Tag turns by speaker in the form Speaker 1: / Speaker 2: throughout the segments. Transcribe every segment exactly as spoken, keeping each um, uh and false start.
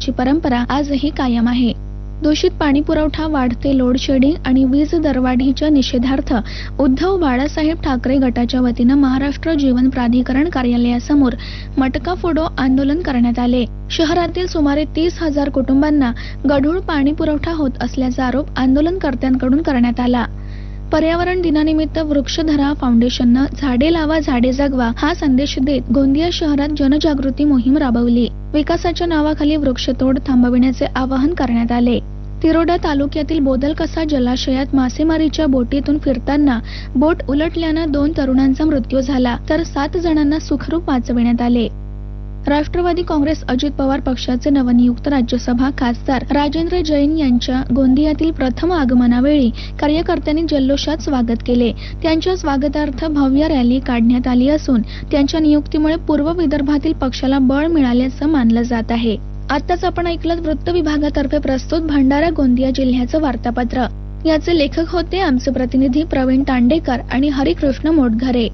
Speaker 1: करण्याची परंपरा आजही कायम आहे. दूषित पाणी पुरवठा, वाढते लोड शेडिंग आणि वीज दरवाढीच्या निषेधार्थ उद्धव बाळासाहेब ठाकरे गटाच्या वतीनं महाराष्ट्र जीवन प्राधिकरण कार्यालयासमोर मटका फोडो आंदोलन करण्यात आले. शहरातील सुमारे तीस हजार कुटुंबांना गढूळ पाणी पुरवठा होत असल्याचा आरोप आंदोलनकर्त्यांकडून करण्यात आला. पर्यावरण दिनानिमित्त वृक्षधरा फाउंडेशननं झाडे लावा झाडे जगवा हा संदेश देत गोंदिया शहरात जनजागृती मोहीम राबवली. विकासाच्या नावाखाली वृक्षतोड थांबविण्याचे आवाहन करण्यात आले. तिरोडा तालुक्यातील बोदलकसा जलाशयात मासेमारीच्या बोटीतून फिरताना बोट उलटल्यानं दोन तरुणांचा मृत्यू झाला, तर सात जणांना सुखरूप वाचविण्यात आले. राष्ट्रवादी काँग्रेस अजित पवार पक्षाचे नवनियुक्त राज्यसभा खासदार राजेंद्र जैन यांच्या गोंदियातील प्रथम आगमनावेळी कार्यकर्त्यांनी जल्लोषात स्वागत केले. त्यांच्या स्वागतार्थ भव्य रॅली काढण्यात आली असून त्यांच्या नियुक्तीमुळे पूर्व विदर्भातील पक्षाला बळ मिळाल्याचं मानलं जात आहे. आताच आपण ऐकलं वृत्त विभागातर्फे प्रस्तुत भंडारा गोंदिया जिल्ह्याचं वार्तापत्र. याचे लेखक होते आमचे प्रतिनिधी प्रवीण तांडेकर आणि हरिकृष्ण मोटघरे.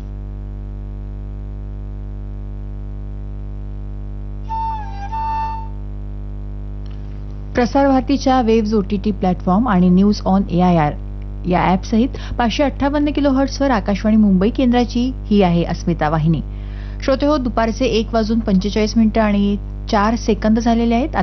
Speaker 2: प्रसार भारतीच्या वेव्ज ओटीटी प्लॅटफॉर्म आणि न्यूज ऑन एआयआर या ऍप सहित पाचशे अठ्ठावन्न किलो हर्ट्सवर आकाशवाणी मुंबई केंद्राची ही आहे अस्मिता वाहिनी. श्रोते हो, दुपारचे एक वाजून पंचेचाळीस मिनिटं आणि चार सेकंद झालेले आहेत.